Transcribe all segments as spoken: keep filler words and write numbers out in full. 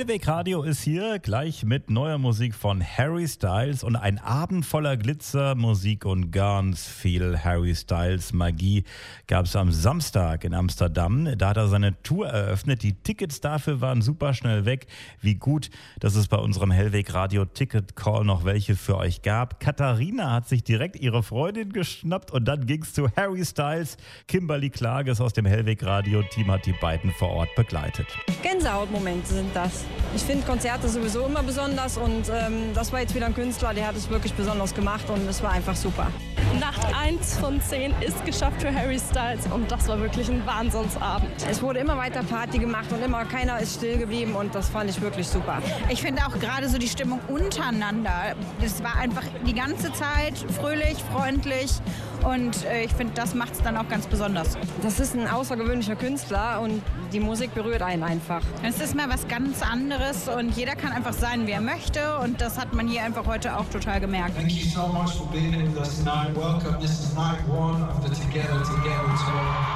Hellweg Radio ist hier gleich mit neuer Musik von Harry Styles und ein Abend voller Glitzer, Musik und ganz viel Harry Styles Magie gab es am Samstag in Amsterdam. Da hat er seine Tour eröffnet. Die Tickets dafür waren super schnell weg. Wie gut, dass es bei unserem Hellweg Radio Ticket Call noch welche für euch gab. Katharina hat sich direkt ihre Freundin geschnappt und dann ging es zu Harry Styles. Kimberly Klages aus dem Hellweg Radio Team hat die beiden vor Ort begleitet. Gänsehautmomente sind das. Ich finde Konzerte sowieso immer besonders und ähm, das war jetzt wieder ein Künstler, der hat es wirklich besonders gemacht und es war einfach super. Nacht eins von zehn ist geschafft für Harry Styles und das war wirklich ein Wahnsinnsabend. Es wurde immer weiter Party gemacht und immer keiner ist still geblieben und das fand ich wirklich super. Ich finde auch gerade so die Stimmung untereinander, das war einfach die ganze Zeit fröhlich, freundlich und äh, ich finde, das macht es dann auch ganz besonders. Das ist ein außergewöhnlicher Künstler und die Musik berührt einen einfach. Es ist mal was ganz anderes und jeder kann einfach sein, wie er möchte und das hat man hier einfach heute auch total gemerkt. Thank you so much for being here with us tonight. Welcome. This is night one of the Together Together Tour.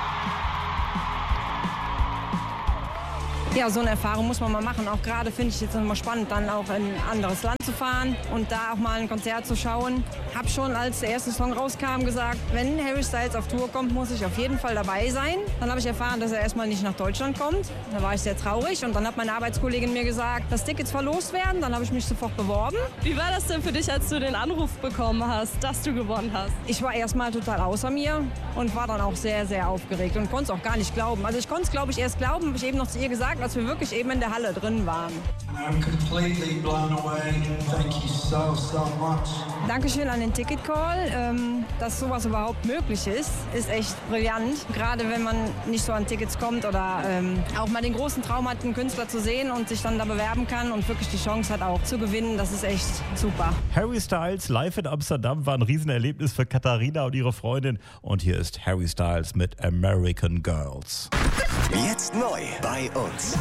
Ja, so eine Erfahrung muss man mal machen. Auch gerade finde ich jetzt immer spannend, dann auch in ein anderes Land zu fahren und da auch mal ein Konzert zu schauen. Hab schon, als der erste Song rauskam, gesagt, wenn Harry Styles auf Tour kommt, muss ich auf jeden Fall dabei sein. Dann habe ich erfahren, dass er erstmal nicht nach Deutschland kommt. Da war ich sehr traurig und dann hat meine Arbeitskollegin mir gesagt, dass Tickets verlost werden. Dann habe ich mich sofort beworben. Wie war das denn für dich, als du den Anruf bekommen hast, dass du gewonnen hast? Ich war erstmal total außer mir und war dann auch sehr, sehr aufgeregt und konnte es auch gar nicht glauben. Also ich konnte es, glaube ich, erst glauben, habe ich eben noch zu ihr gesagt, als wir wirklich eben in der Halle drin waren. I'm completely blown away. Thank you so, so much. Dankeschön an den Ticket Call. Ähm, dass sowas überhaupt möglich ist, ist echt brillant. Gerade wenn man nicht so an Tickets kommt oder ähm, auch mal den großen Traum hat, einen Künstler zu sehen und sich dann da bewerben kann und wirklich die Chance hat auch zu gewinnen, das ist echt super. Harry Styles live in Amsterdam war ein Riesenerlebnis für Katharina und ihre Freundin. Und hier ist Harry Styles mit American Girls. Jetzt neu bei uns.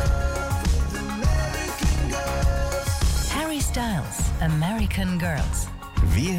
Harry Styles, American Girls.